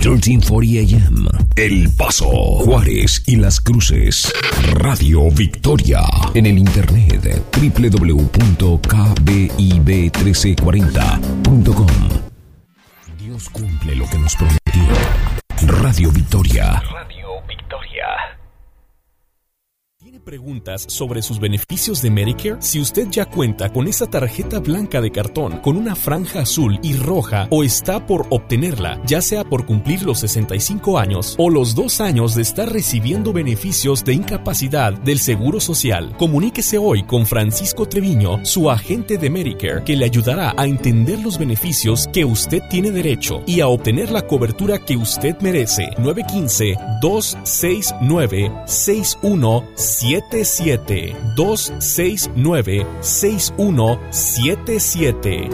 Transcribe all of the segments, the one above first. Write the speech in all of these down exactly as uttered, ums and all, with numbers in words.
trece cuarenta A M, El Paso, Juárez y Las Cruces. Radio Victoria. En el internet doble u doble u doble u punto k b i b trece cuarenta punto com. Dios cumple lo que nos prometió. Radio Victoria. Radio Victoria. ¿Tiene preguntas sobre sus beneficios de Medicare? Si usted ya cuenta con esa tarjeta blanca de cartón con una franja azul y roja o está por obtenerla, ya sea por cumplir los sesenta y cinco años o los dos años de estar recibiendo beneficios de incapacidad del Seguro Social, comuníquese hoy con Francisco Treviño, su agente de Medicare, que le ayudará a entender los beneficios que usted tiene derecho y a obtener la cobertura que usted merece. nueve uno cinco, dos seis nueve, seis uno siete siete. dos seis nueve, seis uno siete siete.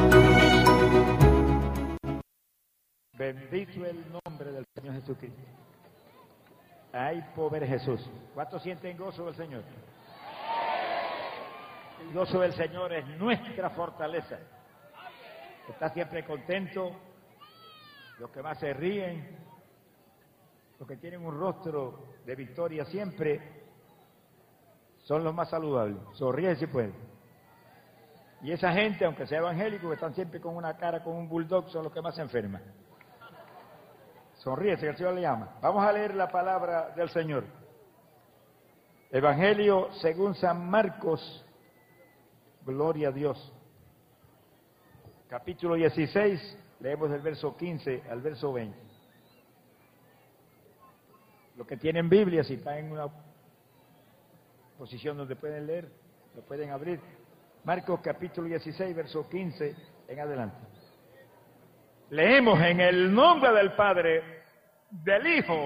Bendito el nombre del Señor Jesucristo. Ay, pobre Jesús. ¿Cuántos sienten gozo del Señor? El gozo del Señor es nuestra fortaleza. Está siempre contento. Los que más se ríen, los que tienen un rostro de victoria siempre, son los más saludables. Sonríe si puede. Y esa gente, aunque sea evangélico, que están siempre con una cara, con un bulldog, son los que más se enferman. Sonríe, que el Señor le llama. Vamos a leer la palabra del Señor. Evangelio según San Marcos. Gloria a Dios. Capítulo dieciséis, leemos del verso quince al verso veinte. Los que tienen Biblia, si están en una posición donde pueden leer, lo pueden abrir. Marcos capítulo dieciséis, verso quince en adelante. Leemos en el nombre del Padre, del Hijo